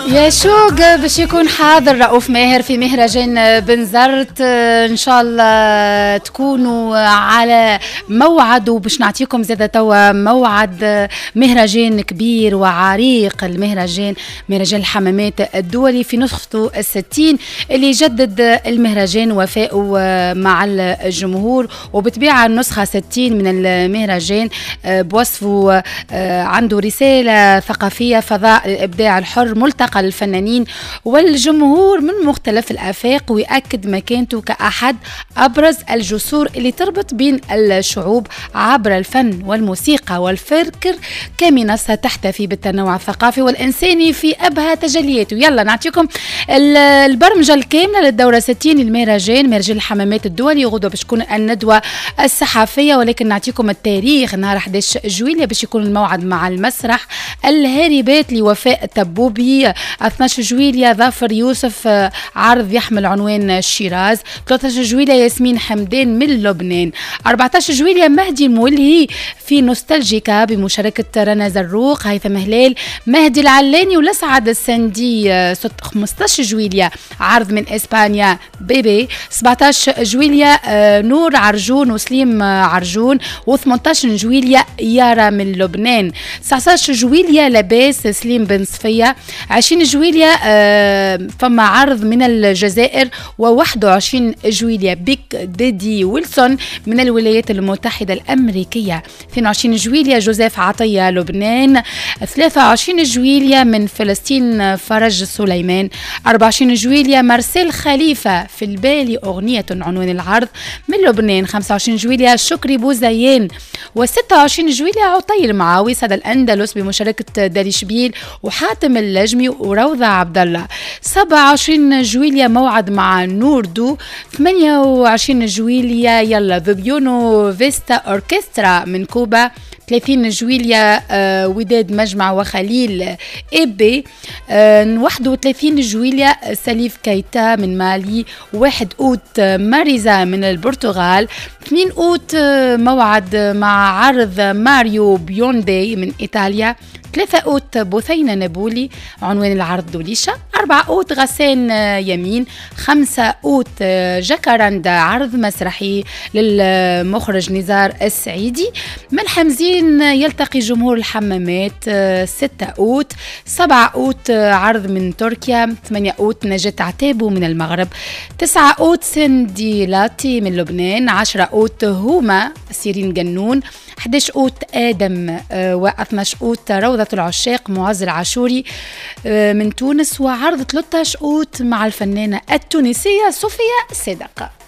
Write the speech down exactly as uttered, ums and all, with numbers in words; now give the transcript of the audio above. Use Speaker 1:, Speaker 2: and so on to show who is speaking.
Speaker 1: يا شوق باش يكون حاضر رؤوف ماهر في مهرجان بنزرت، ان شاء الله تكونوا على موعد، وباش نعطيكم زاده توا موعد مهرجان كبير وعريق، المهرجان مهرجان الحمامات الدولي في نسخته الستين اللي جدد المهرجان وفاءه مع الجمهور، وبتبيع النسخه ستين من المهرجان بوصفه عنده رساله ثقافيه، فضاء الابداع الحر، ملتقى الفنانين والجمهور من مختلف الآفاق، ويأكد مكانته كأحد أبرز الجسور اللي تربط بين الشعوب عبر الفن والموسيقى والفكر كمنصة تحتفي بالتنوع الثقافي والإنساني في أبهى تجلياته. يلا نعطيكم البرمجة الكاملة للدورة ستين المهرجان، مهرجان الحمامات الدولي، وغدوة باش تكون الندوة الصحفية، ولكن نعطيكم التاريخ. نهار أحد عشر جويلية باش يكون الموعد مع المسرح الهاربات لوفاء تبوبي، اثني عشر جويلية ظافر يوسف عرض يحمل عنوان شيراز، ثلاثة عشر جويلية ياسمين حمدان من لبنان، أربعة عشر جويلية مهدي المولهي في نوستالجيكا بمشاركة رنا زروق، هيثم هلال، مهدي العلاني ولسعد السندي، خمسة عشر جويلية عرض من إسبانيا بيبي، سبعة عشر جويلية نور عرجون وسليم عرجون، وثمانية عشر جويلية يارا من لبنان، تسعة عشر جويلية لباس سليم بن صفية، عشرين جويلية آه فما عرض من الجزائر، وواحد وعشرين جويلية بيك ديدي ويلسون من الولايات المتحدة الأمريكية، اثنين وعشرين جويلية جوزيف عطية لبنان، ثلاثة وعشرين جويلية من فلسطين فرج سليمان، أربعة وعشرين جويلية مارسيل خليفة في البالي أغنية عنوان العرض من لبنان، خمسة وعشرين جويلية شكري بوزيان، وستة وعشرين جويلية عطي المعاوي صدى الأندلس بمشاركة دالي شبيل وحاتم اللجمي وروضة عبد الله، سبعة وعشرين جويلية موعد مع نوردو، ثمانية وعشرين جويلية يلا فيبيونو فيستا أوركسترا من كوبا، ثلاثين جويلية آه وداد مجمع وخليل إيبي، آه واحد وثلاثين جويلية سليف كيتا من مالي، واحد أوت ماريزا من البرتغال، اثنين أوت آه موعد مع عرض ماريو بيوندي من إيطاليا، ثلاثة أوت بثينة نابولي عنوان العرض دوليشة، أربعة أوت غسان يمين، خمسة أوت جاكاراندا عرض مسرحي للمخرج نزار السعيدي، من حمزين يلتقي جمهور الحمامات، ستة أوت، سبعة أوت عرض من تركيا، ثمانية أوت نجاة عتابو من المغرب، تسعة أوت سندي لاتي من لبنان، عشرة أوت هوما سيرين جنون، أحد عشر أوت آدم و12 أوت روضة العشاق معز العاشوري من تونس، وعرض ثلاثة عشر أوت مع الفنانة التونسية صوفيا صدقة.